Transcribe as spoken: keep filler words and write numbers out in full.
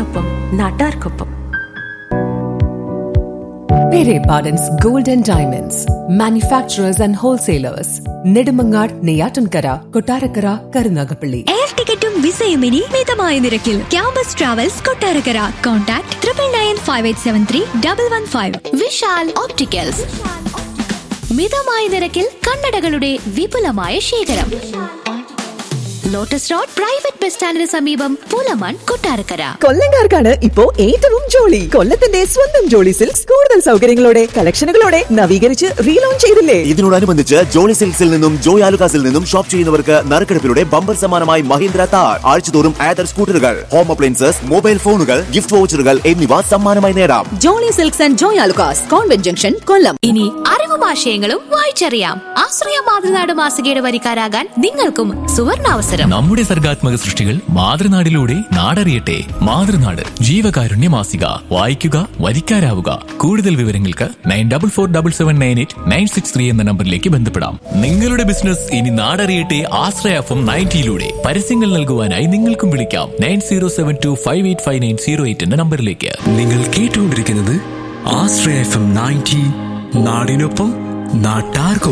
നാടിനൊപ്പം നാട്ടാർക്കൊപ്പം. Pere Pardon's Gold and Diamonds, manufacturers and wholesalers. Nedumangad, Neyyattinkara, Kottarakkara, Karunagappally. Air ടിക്കറ്റും വിസയും ഇനി മിതമായ നിരക്കിൽ. Campus travels Kottarakkara. Contact triple nine five eight seven three double one five. Vishal opticals, മിതമായ നിരക്കിൽ കണ്ണടകളുടെ വിപുലമായ ശേഖരം. ലോട്ടസ് റോഡ് പ്രൈവറ്റ് ബസ് സ്റ്റാൻഡിന് സമീപം, പുലമൺ, കൊട്ടാരക്കര. കൊല്ലംകാർക്കാണ് ഇപ്പോ ഏറ്റവും ജോളി. കൊല്ലത്തിന്റെ സ്വന്തം ജോളി സിൽക്സ് കൂടുതൽ സൗകര്യങ്ങളോടെ കളക്ഷനുകളോടെ നവീകരിച്ച് റീലോഞ്ച് ചെയ്തില്ലേ? ഇതിനോടനുബന്ധിച്ച് ജോളി സിൽക്സിൽ നിന്നും ജോയ് ആലുകാസിൽ നിന്നും ഷോപ്പ് ചെയ്യുന്നവർക്ക് നറുക്കെടുപ്പിലൂടെ ബമ്പർ സമ്മാനമായി മഹീന്ദ്ര താർ, ആഴ്ചതോറും ആദർ സ്കൂട്ടറുകൾ, ഹോം അപ്ലയൻസസ്, മൊബൈൽ ഫോണുകൾ, ഗിഫ്റ്റ് വൗച്ചറുകൾ എന്നിവ സമ്മാനമായി നേടാം. Jolly silks and Joy Alukkas, convent junction, കൊല്ലം. ഇനി അറിവും ആശയങ്ങളും വായിച്ചറിയാം. ആശ്രയ മാതൃനാട് മാസികയുടെ വരിക്കാരാകാൻ നിങ്ങൾക്കും സുവർണാവസരം. നമ്മുടെ സർഗാത്മക സൃഷ്ടികൾ മാതൃനാടിലൂടെ നാടറിയട്ടെ. മാതൃനാട് ജീവകാരുണ്യ മാസിക. വായിക്കുക, വരിക്കാരാവുക. കൂടുതൽ വിവരങ്ങൾക്ക് nine double four double seven nine eight nine six three എന്ന നമ്പറിലേക്ക് ബന്ധപ്പെടാം. നിങ്ങളുടെ ബിസിനസ് ഇനി നാടറിയട്ടെ. ആശ്രയ എഫ് എം നയൻറ്റിയിലൂടെ പരസ്യങ്ങൾ നൽകുവാനായി നിങ്ങൾക്കും വിളിക്കാം nine zero seven to five eight five nine zero eight എന്ന നമ്പറിലേക്ക്. നിങ്ങൾ കേട്ടുകൊണ്ടിരിക്കുന്നത് ആശ്രയ എഫ് എം നയൻറ്റി, നാടിനൊപ്പം നാട്ടാർക്കൊപ്പം.